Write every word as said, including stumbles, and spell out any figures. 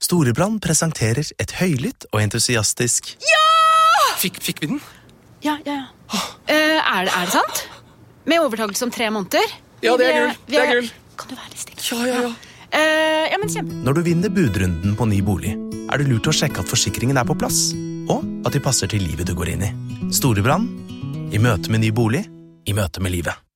Storebrand presenterer et høylytt og entusiastisk Ja! Fikk, fikk vi den? Ja, ja, ja. Uh, er, det, er det sant? Med overtakelse om tre måneder? Ja, det er gull. Det er gull. Kan du være litt stille? Ja, ja, ja. Uh, ja, men kjempe. Når du vinner budrunden på ny bolig, er det lurt å sjekke at forsikringen er på plass, og at de passer til livet du går inn i. Storebrand, i møte med ny bolig, i møte med livet.